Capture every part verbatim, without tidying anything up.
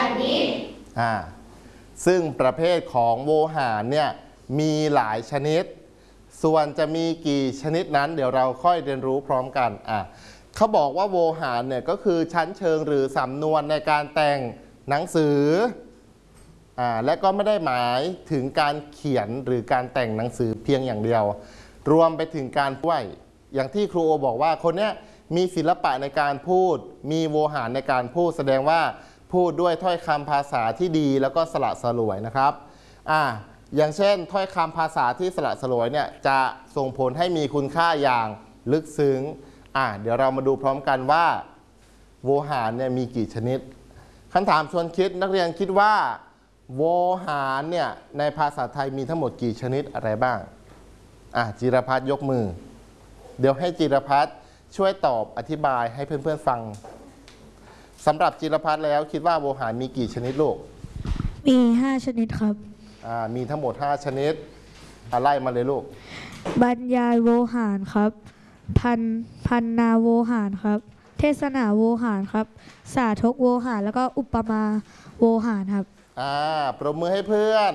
นิดอ่าซึ่งประเภทของโวหารเนี่ยมีหลายชนิดส่วนจะมีกี่ชนิดนั้นเดี๋ยวเราค่อยเรียนรู้พร้อมกันอ่ะเขาบอกว่าโวหารเนี่ยก็คือชั้นเชิงหรือสำนวนในการแต่งหนังสืออ่าและก็ไม่ได้หมายถึงการเขียนหรือการแต่งหนังสือเพียงอย่างเดียวรวมไปถึงการพูดอย่างที่ครูโอบอกว่าคนเนี้ยมีศิลปะในการพูดมีโวหารในการพูดแสดงว่าพูดด้วยถ้อยคำภาษาที่ดีแล้วก็สละสลวยนะครับอ่าอย่างเช่นถ้อยคำภาษาที่สละสลวยเนี่ยจะส่งผลให้มีคุณค่าอย่างลึกซึ้งอ่าเดี๋ยวเรามาดูพร้อมกันว่าโวหารเนี่ยมีกี่ชนิดคำถามชวนคิดนักเรียนคิดว่าโวหารเนี่ยในภาษาไทยมีทั้งหมดกี่ชนิดอะไรบ้างอ่ะจิรพัฒน์ยกมือเดี๋ยวให้จิรพัฒน์ช่วยตอบอธิบายให้เพื่อนๆฟังสำหรับจิรพัฒน์แล้วคิดว่าโวหารมีกี่ชนิดลูกมีห้าชนิดครับอ่ามีทั้งหมดห้าชนิดอะไรมาเลยลูกบรรยายโวหารครับพันพันนาโวหารครับเทศนาโวหารครับสาธกโวหารแล้วก็อุปมาโวหารครับอ่าปรบมือให้เพื่อน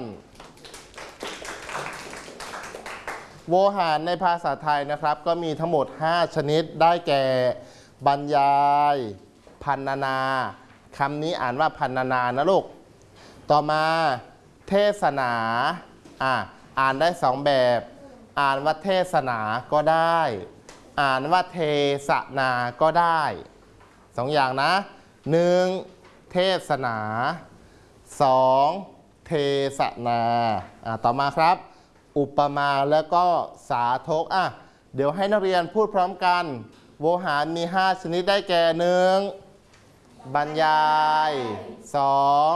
โวหารในภาษาไทยนะครับก็มีทั้งหมดห้าชนิดได้แก่บรรยายพรรณนาคำนี้อ่านว่าพรรณนานะลูกต่อมาเทศนาอ่าอ่านได้สองแบบอ่านว่าเทศนาก็ได้อ่านว่าเทศนาก็ได้สองอย่างนะหนึ่งเทศนาสองเทศนาอ่าต่อมาครับอุปมาแล้วก็สาธกอ่ะเดี๋ยวให้นักเรียนพูดพร้อมกันโวหารมีห้าชนิดได้แก่หนึ่งบรรยายสอง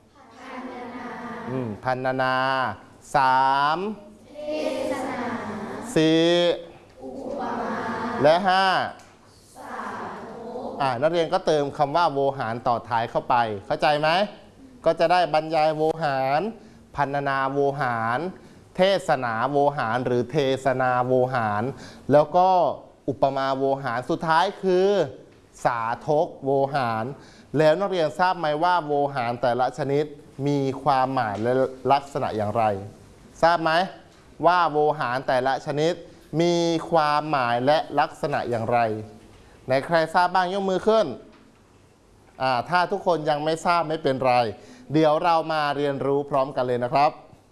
พรรณนาสามสี่และห้าอ่านักเรียนก็เติมคำว่าโวหารต่อท้ายเข้าไปเข้าใจไหมก็จะได้บรรยายโวหารพรรณนาโวหารเทศนาโวหารหรือเทศนาโวหารแล้วก็อุปมาโวหารสุดท้ายคือสาธกโวหารแล้วนักเรียนทราบไหมว่าโวหารแต่ละชนิดมีความหมายและลักษณะอย่างไรทราบไหมว่าโวหารแต่ละชนิดมีความหมายและลักษณะอย่างไรไหนใครทราบบ้างยกมือขึ้นอ่าถ้าทุกคนยังไม่ทราบไม่เป็นไรเดี๋ยวเรามาเรียนรู้พร้อมกันเลยนะครับ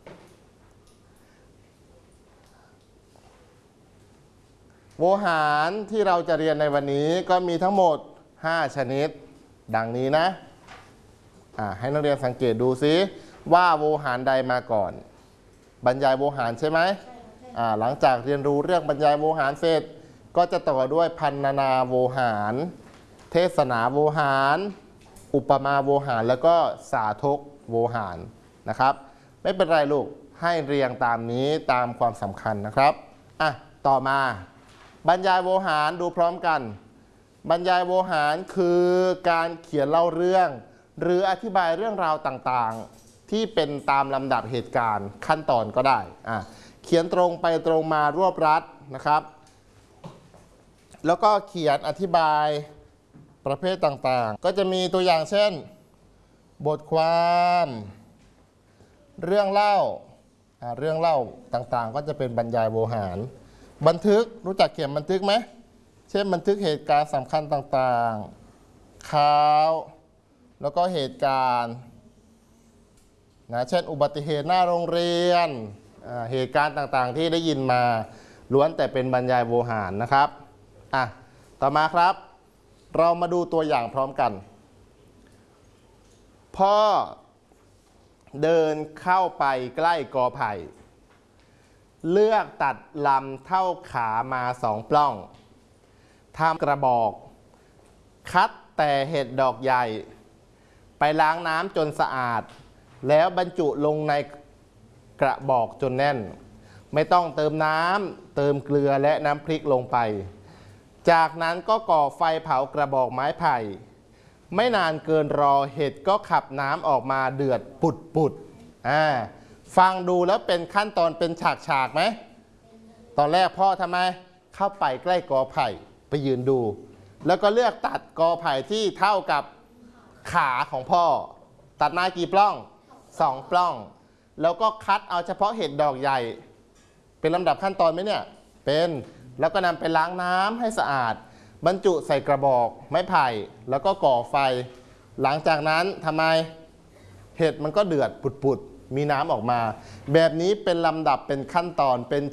โวหารที่เราจะเรียนในวันนี้ก็มีทั้งหมดห้าชนิดดังนี้นะอ่าให้นักเรียนสังเกตดูซิว่าโวหารใดมาก่อนบรรยายโวหารใช่ไหมอ่าหลังจากเรียนรู้เรื่องบรรยายโวหารเสร็จก็จะต่อด้วยพรรณนาโวหารเทศนาโวหารอุปมาโวหารแล้วก็สาธกโวหารนะครับไม่เป็นไรลูกให้เรียงตามนี้ตามความสำคัญนะครับอ่ะต่อมาบรรยายโวหารดูพร้อมกันบรรยายโวหารคือการเขียนเล่าเรื่องหรืออธิบายเรื่องราวต่างๆที่เป็นตามลำดับเหตุการณ์ขั้นตอนก็ได้อ่ะเขียนตรงไปตรงมารวบรัดนะครับแล้วก็เขียนอธิบายประเภทต่างๆก็จะมีตัวอย่างเช่นบทความเรื่องเล่าเรื่องเล่าต่างๆก็จะเป็นบรรยายโวหารบันทึกรู้จักเขียนบันทึกไหมเช่นบันทึกเหตุการณ์สำคัญต่างๆข่าวแล้วก็เหตุการณ์นะเช่นอุบัติเหตุหน้าโรงเรียนเหตุการณ์ต่างๆที่ได้ยินมาล้วนแต่เป็นบรรยายโวหารนะครับอ่ะต่อมาครับเรามาดูตัวอย่างพร้อมกันพ่อเดินเข้าไปใกล้กอไผ่เลือกตัดลำเท่าขามาสองปล้องทำกระบอกคัดแต่เห็ดดอกใหญ่ไปล้างน้ำจนสะอาดแล้วบรรจุลงในกระบอกจนแน่นไม่ต้องเติมน้ำเติมเกลือและน้ำพริกลงไปจากนั้นก็ก่อไฟเผากระบอกไม้ไผ่ไม่นานเกินรอเห็ดก็ขับน้ำออกมาเดือดปุดปุดอ่าฟังดูแล้วเป็นขั้นตอนเป็นฉากฉากไหมตอนแรกพ่อทำไมเข้าไปใกล้กอไผ่ไปยืนดูแล้วก็เลือกตัดกอไผ่ที่เท่ากับขาของพ่อตัดมากี่ปล้องสองปล้อง แล้วก็คัดเอาเฉพาะเห็ดดอกใหญ่ เป็นลำดับขั้นตอนไหมเนี่ยเป็นแล้วก็นำไปล้างน้ำให้สะอาด บรรจุใส่กระบอกไม้ไผ่แล้วก็ก่อไฟ หลังจากนั้นทำไมเห็ดมันก็เดือดปุดๆมีน้ำออกมา แบบนี้เป็นลำดับเป็นขั้นตอนเป็น